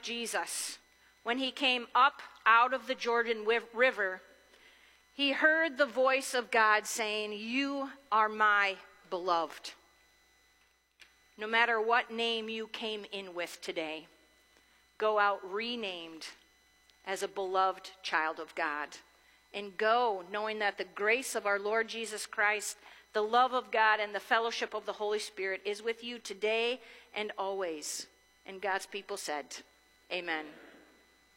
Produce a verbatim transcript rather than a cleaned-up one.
Jesus, when he came up out of the Jordan River, he heard the voice of God saying, "You are my beloved." No matter what name you came in with today, go out renamed as a beloved child of God. And go knowing that the grace of our Lord Jesus Christ, the love of God, and the fellowship of the Holy Spirit is with you today and always. And God's people said, amen.